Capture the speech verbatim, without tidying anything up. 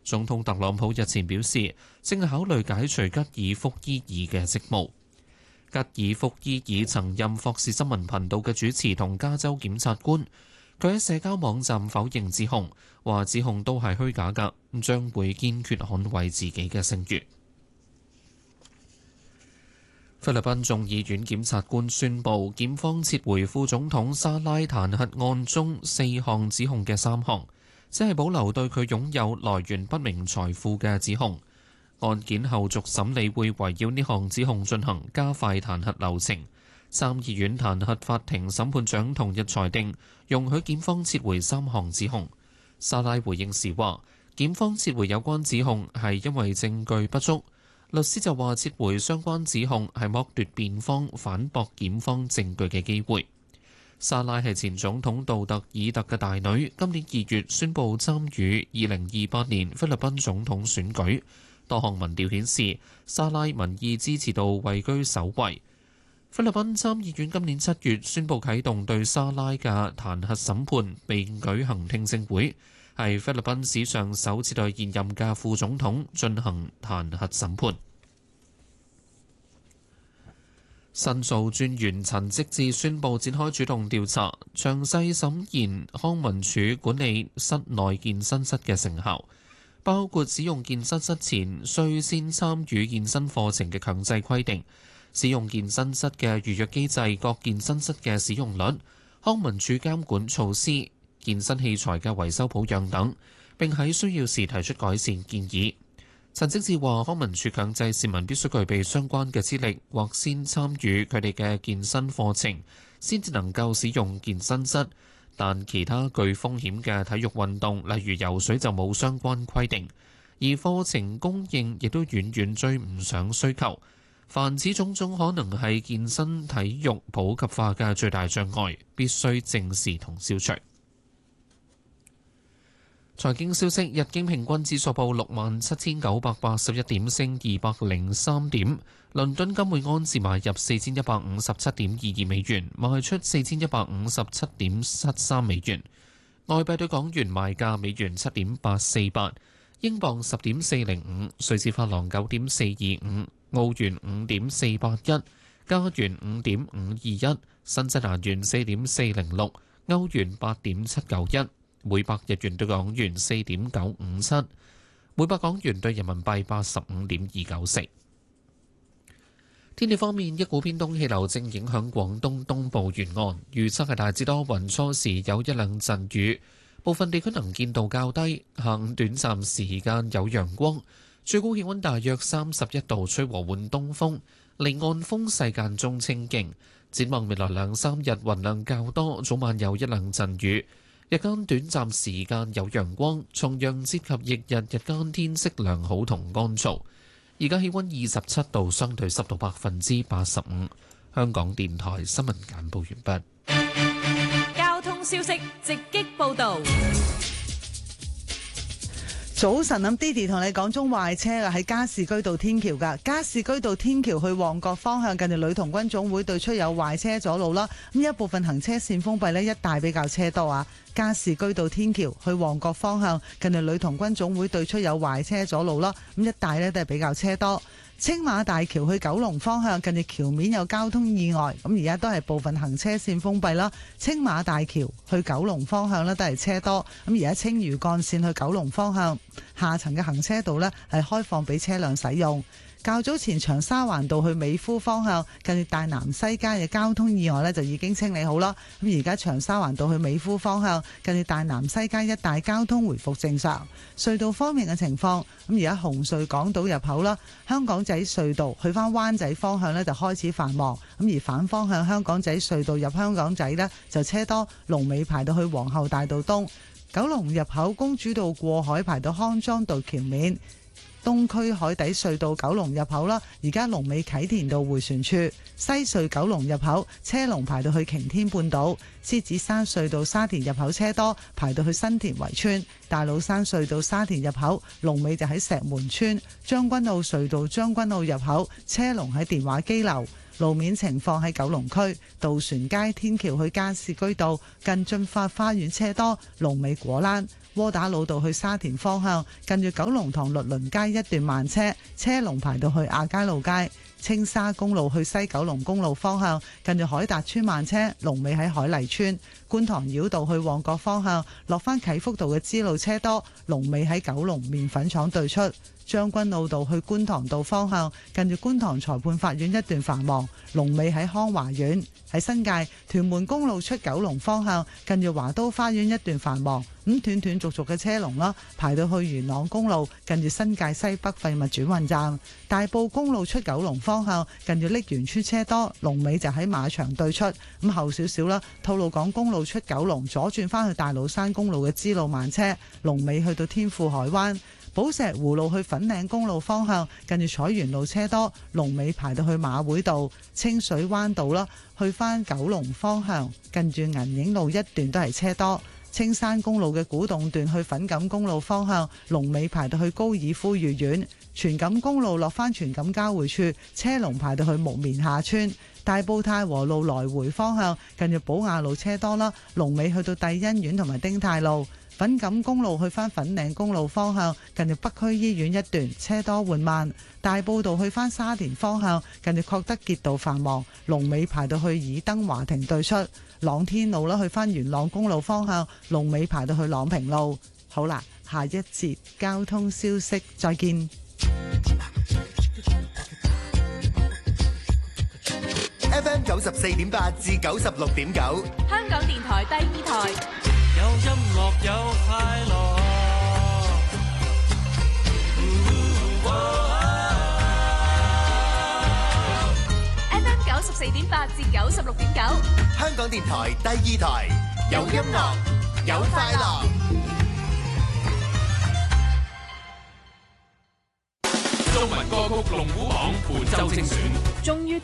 總統特朗普日前表示，正考慮解除吉爾福伊爾嘅職務。吉爾福伊爾曾任霍士新聞頻道嘅主持同加州檢察官，佢喺社交網站否認指控，話指控都係虛假㗎，將會堅決捍衛自己嘅聲譽。菲律賓眾議院檢察官宣布，檢方撤回副總統沙拉彈劾案中四項指控嘅三項，只係保留對佢擁有來源不明財富嘅指控。案件後續審理會圍繞呢項指控進行，加快彈劾流程。參議院彈劾法庭審判長同日裁定，容許檢方撤回三項指控。沙拉回應時話，檢方撤回有關指控係因為證據不足。律師就話，撤回相關指控係剝奪辯方反駁檢方證據嘅機會。沙拉係前總統杜特爾特嘅大女，今年二月宣布參與二零二八年菲律賓總統選舉。多項民調顯示，沙拉民意支持度位居首位。菲律賓參議院今年七月宣布啟動對沙拉嘅彈劾審判，並舉行聽證會，係菲律賓史上首次對現任嘅副總統進行彈劾審判。申訴專員陳積志宣布展開主動調查，詳細審研康文署管理室內健身室嘅成效，包括使用健身室前須先參與健身課程嘅強制規定，使用健身室嘅預約機制、各健身室嘅使用率、康文署監管措施、健身器材嘅維修保養等，並喺需要時提出改善建議。陳積志話，康文署強制市民必須具備相關嘅資歷，或先參與佢哋嘅健身課程，先至能夠使用健身室。但其他具風險嘅體育運動，例如游水就冇相關規定，而課程供應亦都遠遠追唔上需求。凡此種種可能係健身體育普及化嘅最大障礙，必須正視同消除。財經消息，日經平均指數報六萬七千九百八十一點，升二百零三點。倫敦金每安士買入四千一百五十七點二二美元，賣出四千一百五十七點七三美元。外幣對港元賣價，美元七點八四八，英鎊十點四零五，瑞士法郎九點四二五，澳元五點四八一，加元五點五二一，新西蘭元四點四零六，歐元八點七九一。每百日元對港元四點九五七，每百港元對人民幣八十五點二九四。天氣方面，一股偏東氣流正影響廣東東部沿岸，預測係大致多雲，初時有一兩陣雨，部分地區能見度較低，下午短暫時間有陽光，最高氣溫大約三十一度，吹和緩東風，離岸風勢間中清勁。展望未來兩三日雲量較多，早晚有一兩陣雨。日間短暫時間有陽光，重陽節及翌日日間天色良好同乾燥。而家氣溫二十七度，相對濕度百分之八十五。香港電台新聞簡報完畢。 交通消息直擊報導。 早晨，咁 Didi 同你講中壞車啊，喺加士居道天橋噶，加士居道天橋去旺角方向，近住女童軍總會對出有壞車阻路啦。咁一部分行車線封閉呢，一帶比較車多啊。加士居道天橋去旺角方向，近住女童軍總會對出有壞車阻路啦。咁一帶呢都係比較車多。青馬大橋去九龍方向，近住橋面有交通意外，咁而家都係部分行車線封閉啦。青馬大橋去九龍方向呢都係車多，咁而家青嶼幹線去九龍方向下層嘅行車道呢係開放俾車輛使用。較早前長沙灣道去美孚方向，近住大南西街嘅交通意外呢就已經清理好啦。咁而家長沙灣道去美孚方向，近住大南西街一帶交通回復正常。隧道方面嘅情況，咁而家紅隧港島入口啦，香港仔隧道去返灣仔方向呢就開始繁忙，咁而反方向香港仔隧道入香港仔呢就車多，龍尾排到去皇后大道東。九龍入口公主道過海排到康莊道橋面。東區海底隧道九龍入口啦，而家龍尾啟田道迴旋處；西隧九龍入口車龍排到去擎天半島；獅子山隧道沙田入口車多，排到去新田圍村；大老山隧道沙田入口龍尾就喺石門村；將軍澳隧道將軍澳入口車龍喺電話機樓。路面情況喺九龍區渡船街天橋去加士居道近駿發花園車多，龍尾果欄。 窩打老道去沙田方向，近住九龍塘律倫街一段慢車，車龍排到去亞皆老街。青沙公路去西九龍公路方向，近住海達村慢車，龍尾喺海麗村。觀塘繞道去旺角方向，落返啟福道嘅支路車多，龍尾喺九龍麵粉廠對出。將軍澳道去觀塘道方向，近住觀塘裁判法院一段繁忙，龍尾喺康華苑。喺新界屯門公路出九龍方向，近住華都花園一段繁忙，咁斷斷續續嘅車龍啦，排到去元朗公路，近住新界西北廢物轉運站。大埔公路出九龍方向，近住瀝源村車多，龍尾就喺馬場對出。咁後少少啦，吐露港公路出九龍，左轉返去大老山公路嘅支路慢車，龍尾去到天富海灣。寶石湖路去粉嶺公路方向，近住彩園路車多，龍尾排到去馬會道。清水灣道啦，去返九龍方向，近住銀影路一段都係車多。青山公路嘅古洞段去粉錦公路方向，龍尾排到去高爾夫御苑。荃錦公路落返荃錦交匯處，車龍排到去木棉下村。大埔太和路來回方向，近住寶雅路車多啦，龍尾去到帝欣苑同埋丁太路。粉錦公路去返粉嶺公路方向，近住北區醫院一段車多緩慢。大埔道去返沙田方向，近住確德傑道繁忙，龍尾排到去爾登華庭對出。朗天路啦，去返元朗公路方向，龍尾排到去朗平路。好啦，下一節交通消息，再見。 F M 九十四點八至九十六點九， 香港電台第二台。 有音樂有快樂，哦哦、 F M 九十四點八至九十六點九， 香港電台第二台，有音樂有快樂。 中文歌曲龍虎榜本周精選， 終於